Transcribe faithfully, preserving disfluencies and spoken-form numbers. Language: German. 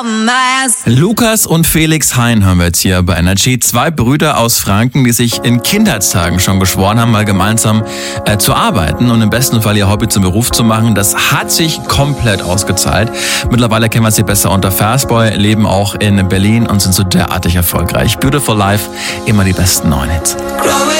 Lukas und Felix Hein haben wir jetzt hier bei Energy. Zwei Brüder aus Franken, die sich in Kindheitstagen schon geschworen haben, mal gemeinsam äh, zu arbeiten und im besten Fall ihr Hobby zum Beruf zu machen. Das hat sich komplett ausgezahlt. Mittlerweile kennen wir sie besser unter Fastboy, leben auch in Berlin und sind so derartig erfolgreich. Beautiful Life, immer die besten neuen Hits.